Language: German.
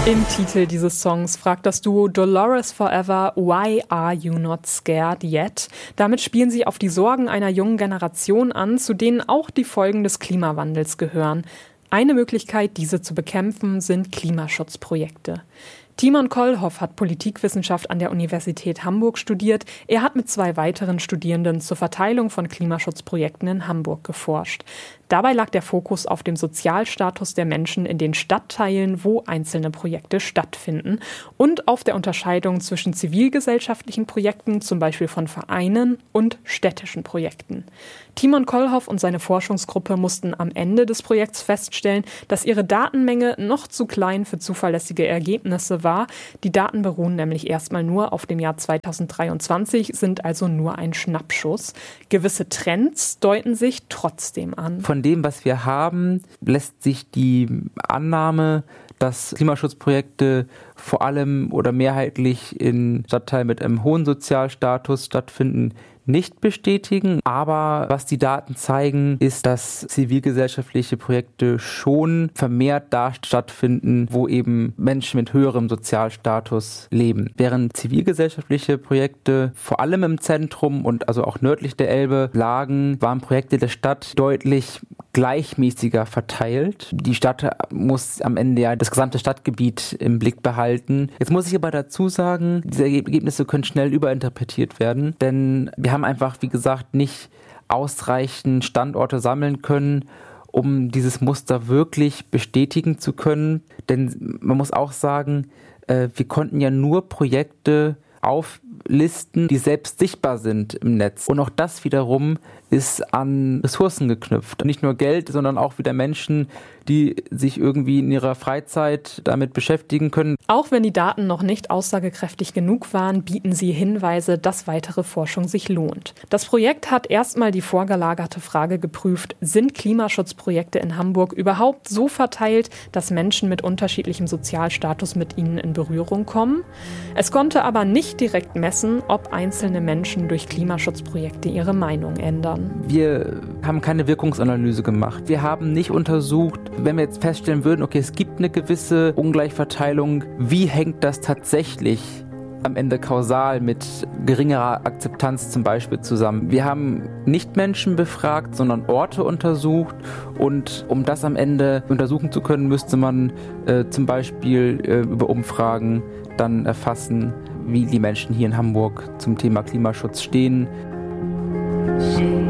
Im Titel dieses Songs fragt das Duo Dolores Forever "Why are you not scared yet?". Damit spielen sie auf die Sorgen einer jungen Generation an, zu denen auch die Folgen des Klimawandels gehören. Eine Möglichkeit, diese zu bekämpfen, sind Klimaschutzprojekte. Timon Kollhoff hat Politikwissenschaft an der Universität Hamburg studiert. Er hat mit 2 weiteren Studierenden zur Verteilung von Klimaschutzprojekten in Hamburg geforscht. Dabei lag der Fokus auf dem Sozialstatus der Menschen in den Stadtteilen, wo einzelne Projekte stattfinden, und auf der Unterscheidung zwischen zivilgesellschaftlichen Projekten, zum Beispiel von Vereinen, und städtischen Projekten. Timon Kollhoff und seine Forschungsgruppe mussten am Ende des Projekts feststellen, dass ihre Datenmenge noch zu klein für zuverlässige Ergebnisse war. Die Daten beruhen nämlich erstmal nur auf dem Jahr 2023, sind also nur ein Schnappschuss. Gewisse Trends deuten sich trotzdem an. Von dem, was wir haben, lässt sich die Annahme, dass Klimaschutzprojekte vor allem oder mehrheitlich in Stadtteilen mit einem hohen Sozialstatus stattfinden, nicht bestätigen. Aber was die Daten zeigen, ist, dass zivilgesellschaftliche Projekte schon vermehrt da stattfinden, wo eben Menschen mit höherem Sozialstatus leben. Während zivilgesellschaftliche Projekte vor allem im Zentrum und also auch nördlich der Elbe lagen, waren Projekte der Stadt deutlich gleichmäßiger verteilt. Die Stadt muss am Ende ja das gesamte Stadtgebiet im Blick behalten. Jetzt muss ich aber dazu sagen, diese Ergebnisse können schnell überinterpretiert werden, denn wir haben einfach, wie gesagt, nicht ausreichend Standorte sammeln können, um dieses Muster wirklich bestätigen zu können. Denn man muss auch sagen, wir konnten ja nur Projekte auflisten, die selbst sichtbar sind im Netz. Und auch das wiederum ist an Ressourcen geknüpft. Nicht nur Geld, sondern auch wieder Menschen, die sich irgendwie in ihrer Freizeit damit beschäftigen können. Auch wenn die Daten noch nicht aussagekräftig genug waren, bieten sie Hinweise, dass weitere Forschung sich lohnt. Das Projekt hat erstmal die vorgelagerte Frage geprüft: Sind Klimaschutzprojekte in Hamburg überhaupt so verteilt, dass Menschen mit unterschiedlichem Sozialstatus mit ihnen in Berührung kommen? Es konnte aber nicht direkt messen, ob einzelne Menschen durch Klimaschutzprojekte ihre Meinung ändern. Wir haben keine Wirkungsanalyse gemacht. Wir haben nicht untersucht, wenn wir jetzt feststellen würden, okay, es gibt eine gewisse Ungleichverteilung, wie hängt das tatsächlich am Ende kausal mit geringerer Akzeptanz zum Beispiel zusammen. Wir haben nicht Menschen befragt, sondern Orte untersucht, und um das am Ende untersuchen zu können, müsste man zum Beispiel über Umfragen dann erfassen, wie die Menschen hier in Hamburg zum Thema Klimaschutz stehen.